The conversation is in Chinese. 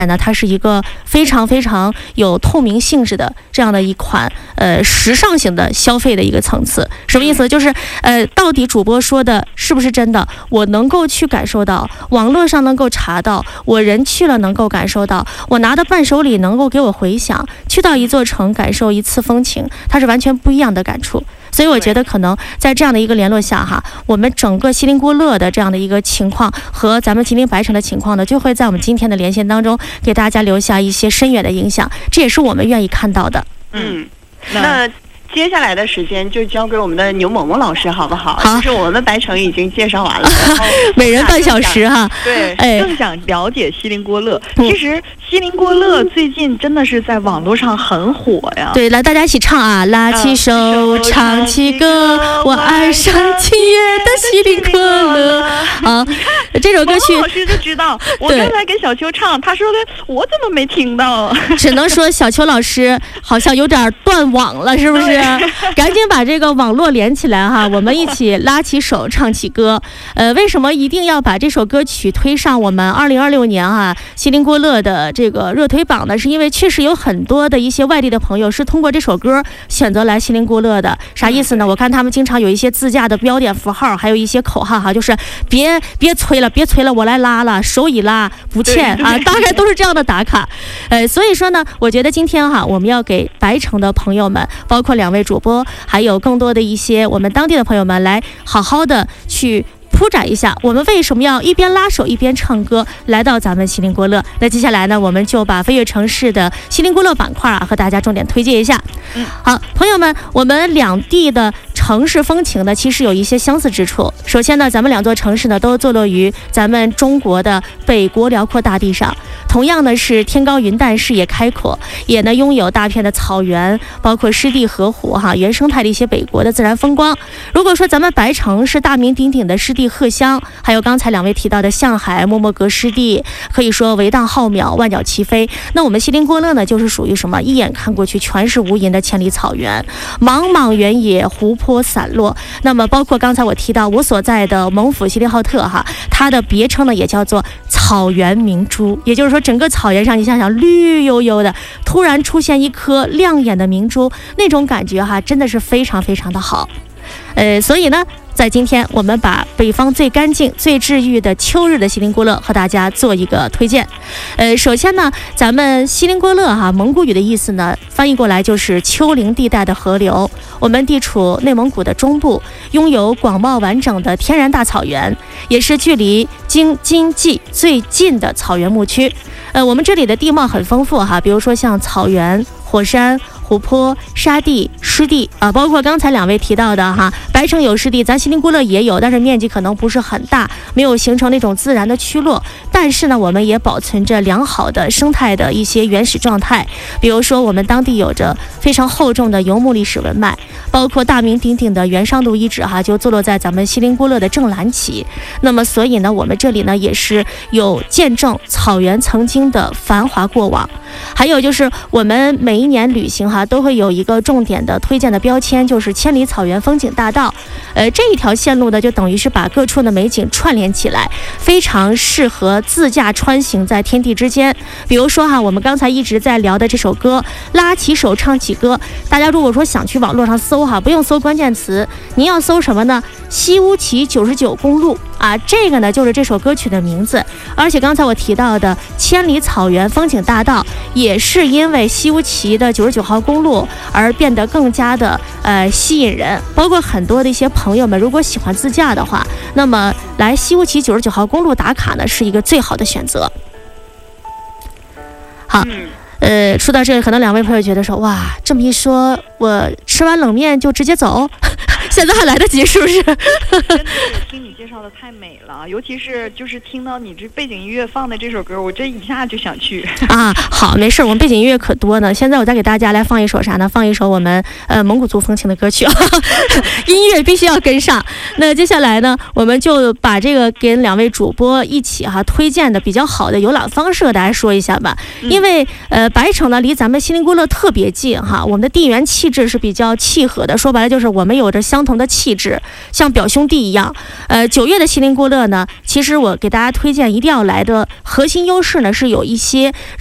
呢，它是一个非常非常有透明性质的这样的一款时尚型的消费的一个层次。什么意思？就是到底主播说的是不是真的？我能够去感受到，网络上能够查到，我人去了能够感受到，我拿到伴手礼能够给我回响，去到一座城感受一次风情，它是完全不一样的感触。所以我觉得可能在这样的一个联络下哈，我们整个锡林郭勒的这样的一个情况和咱们吉林白城的情况呢，就会在我们今天的连线当中给大家留下一些深远的影响，这也是我们愿意看到的。 那接下来的时间就交给我们的牛萌萌老师，好不好？ 好， 就是我们白城已经介绍完了， 每人半小时哈。 对，更想了解锡林郭勒。其实锡林郭勒最近真的是在网络上很火呀。 对，来大家一起唱啊！拉起手，唱起歌，我爱上七月的锡林郭勒。啊，这首歌曲老师就知道。我刚才跟小秋唱，他说的我怎么没听到？ 只能说小秋老师好像有点断网了，是不是？赶紧把这个网络连起来哈，我们一起拉起手唱起歌。为什么一定要把这首歌曲推上我们2026年锡林郭勒的这个热推榜呢？是因为确实有很多的一些外地的朋友是通过这首歌选择来锡林郭勒的。啥意思呢？我看他们经常有一些自驾的标点符号，还有一些口号哈，就是别催了，别催了，我来拉了，手一拉不欠啊，大概都是这样的打卡。所以说呢，我觉得今天我们要给白城的朋友们，包括2位主播，还有更多的一些我们当地的朋友们，来好好的去铺展一下我们为什么要一边拉手一边唱歌来到咱们锡林郭勒。那接下来呢，我们就把飞跃城市的锡林郭勒板块和大家重点推介一下。好，朋友们，我们两地的城市风情呢，其实有一些相似之处。首先呢，咱们2座城市呢都坐落于咱们中国的北国辽阔大地上，同样呢是天高云淡，视野开阔，也呢拥有大片的草原，包括湿地河湖原生态的一些北国的自然风光。如果说咱们白城是大名鼎鼎的湿地荷香，还有刚才2位提到的象海、莫莫格湿地，可以说维荡浩渺，万鸟齐飞。那我们锡林郭勒呢，就是属于什么？一眼看过去全是无垠的千里草原，茫茫原野，湖泊散落。那么包括刚才我提到我所在的蒙府锡林浩特它的别称呢也叫做草原明珠，也就是说整个草原上你想想绿油油的，突然出现一颗亮眼的明珠，那种感觉真的是非常非常的好。所以呢，在今天我们把北方最干净最治愈的秋日的锡林郭勒和大家做一个推荐。首先呢，咱们锡林郭勒蒙古语的意思呢翻译过来就是丘陵地带的河流。我们地处内蒙古的中部，拥有广袤完整的天然大草原，也是距离京津冀最近的草原牧区。我们这里的地貌很丰富比如说像草原、火山、湖泊、沙地、湿地包括刚才2位提到的白城有湿地，咱锡林郭勒也有，但是面积可能不是很大，没有形成那种自然的区落。但是呢，我们也保存着良好的生态的一些原始状态。比如说，我们当地有着非常厚重的游牧历史文脉，包括大名鼎鼎的元上都遗址就坐落在咱们锡林郭勒的正蓝旗。那么，所以呢，我们这里呢也是有见证草原曾经的繁华过往。还有就是我们每一年旅行都会有一个重点的推荐的标签，就是千里草原风景大道。这一条线路呢，就等于是把各处的美景串联起来，非常适合自驾穿行在天地之间。比如说我们刚才一直在聊的这首歌，拉起手唱起歌，大家如果说想去网络上搜不用搜关键词，您要搜什么呢？西乌旗99公路这个呢就是这首歌曲的名字。而且刚才我提到的千里草原风景大道，也是因为西乌旗的99号公路而变得更加的吸引人。包括很多的一些朋友们，如果喜欢自驾的话，那么来西乌旗99号公路打卡呢是一个最好的选择。好，说到这里，可能2位朋友觉得说，哇，这么一说，我吃完冷面就直接走，现在还来得及，是不是？ 真的是听你介绍的太美了，尤其是就是听到你这背景音乐放的这首歌，我这一下就想去好，没事，我们背景音乐可多呢。现在我再给大家来放一首啥呢？放一首我们蒙古族风情的歌曲音乐必须要跟上。那接下来呢，我们就把这个给2位主播一起推荐的比较好的游览方式和大家说一下吧。因为白城呢离咱们锡林郭勒特别近我们的地缘气质是比较契合的，说白了就是我们有着相同的气质，像表兄弟一样。 9月的锡林郭勒呢，其实我给大家推荐一定要来的核心优势呢是有一些